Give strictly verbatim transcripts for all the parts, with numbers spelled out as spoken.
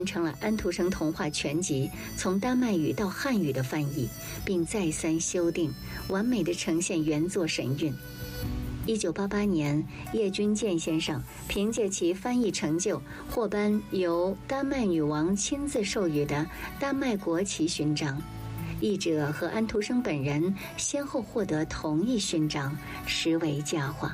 成了安徒生童话全集从丹麦语到汉语的翻译，并再三修订，完美地呈现原作神韵。一九八八年，叶君健先生凭借其翻译成就，获颁由丹麦女王亲自授予的丹麦国旗勋章。译者和安徒生本人先后获得同一勋章，实为佳话。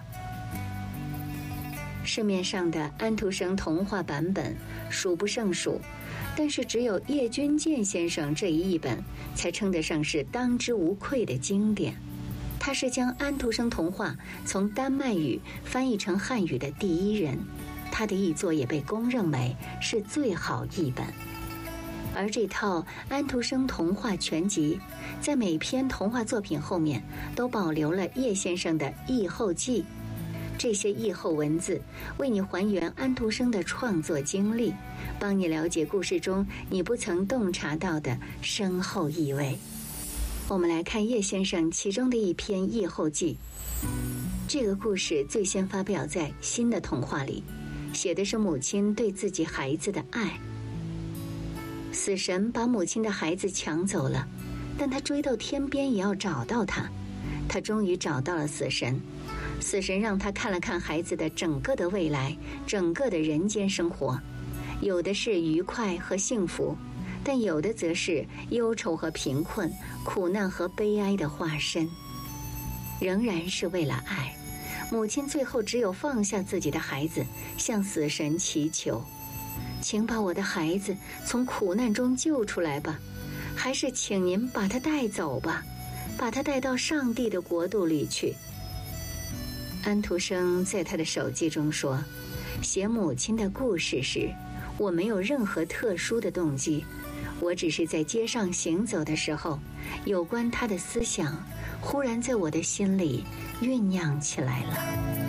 市面上的安徒生童话版本数不胜数，但是只有叶君健先生这一译本才称得上是当之无愧的经典。他是将安徒生童话从丹麦语翻译成汉语的第一人，他的译作也被公认为是最好译本。而这套安徒生童话全集，在每篇童话作品后面都保留了叶先生的译后记，这些译后文字为你还原安徒生的创作经历，帮你了解故事中你不曾洞察到的深厚意味。我们来看叶先生其中的一篇译后记。这个故事最先发表在新的童话里，写的是母亲对自己孩子的爱。死神把母亲的孩子抢走了，但他追到天边也要找到他。他终于找到了死神，死神让他看了看孩子的整个的未来，整个的人间生活，有的是愉快和幸福，但有的则是忧愁和贫困，苦难和悲哀的化身。仍然是为了爱，母亲最后只有放下自己的孩子，向死神祈求，请把我的孩子从苦难中救出来吧，还是请您把他带走吧，把他带到上帝的国度里去。安徒生在他的手记中说，写母亲的故事时，我没有任何特殊的动机，我只是在街上行走的时候，有关他的思想忽然在我的心里酝酿起来了。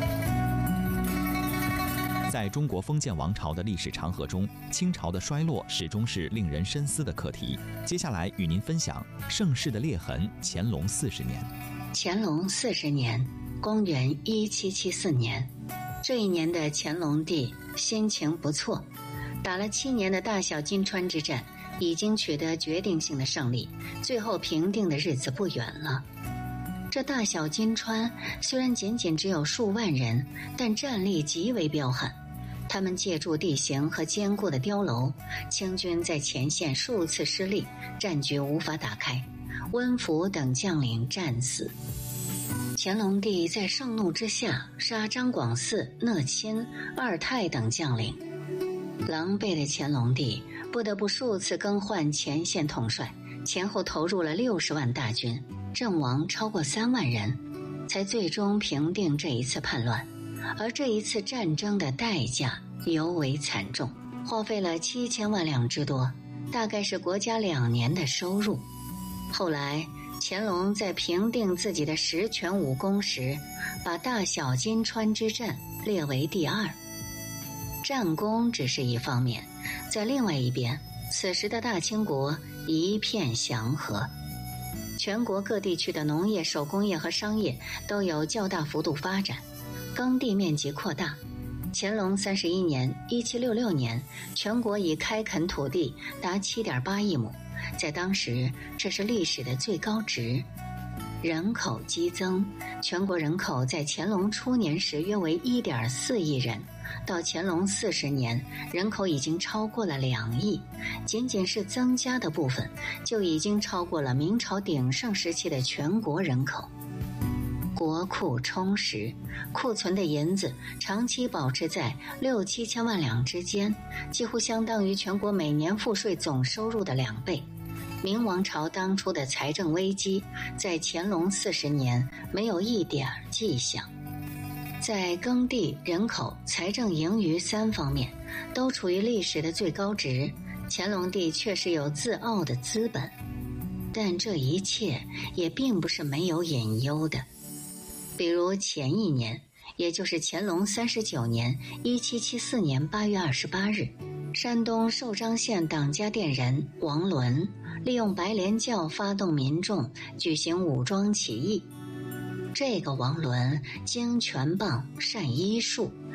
在中国封建王朝的历史长河中，清朝的衰落始终是令人深思的课题。接下来与您分享盛世的裂痕，乾隆四十年。 乾隆四十年，公元一七七四年，这一年的乾隆帝心情不错，打了七年的大小金川之战，已经取得决定性的胜利，最后平定的日子不远了。这大小金川虽然仅仅只有数万人，但战力极为彪悍。他们借助地形和坚固的碉楼，清军在前线数次失利，战局无法打开，温福等将领战死。乾隆帝在盛怒之下杀张广嗣、讷亲、二太等将领，狼狈的乾隆帝不得不数次更换前线统帅，前后投入了六十万大军，阵亡超过三万人，才最终平定这一次叛乱。而这一次战争的代价尤为惨重，花费了七千万两之多，大概是国家两年的收入。后来乾隆在评定自己的十全武功时，把大小金川之战列为第二。战功只是一方面，在另外一边，此时的大清国一片祥和，全国各地区的农业、手工业和商业都有较大幅度发展，耕地面积扩大。乾隆三十一年一七六六年，全国已开垦土地达 七点八亿亩，在当时这是历史的最高值。人口激增，全国人口在乾隆初年时约为 一点四亿人，到乾隆四十年，人口已经超过了两亿，仅仅是增加的部分就已经超过了明朝鼎盛时期的全国人口。国库充实，库存的银子长期保持在六七千万两之间，几乎相当于全国每年赋税总收入的两倍。明王朝当初的财政危机，在乾隆四十年没有一点迹象。在耕地、人口、财政盈余三方面都处于历史的最高值，乾隆帝确实有自傲的资本，但这一切也并不是没有隐忧的。比如前一年，也就是乾隆三十九年一七七四年八月二十八日，山东寿张县党家店人王伦利用白莲教发动民众举行武装起义。这个王伦精拳棒，善医术，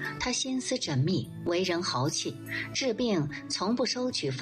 他心思缜密，为人豪气，治病从不收取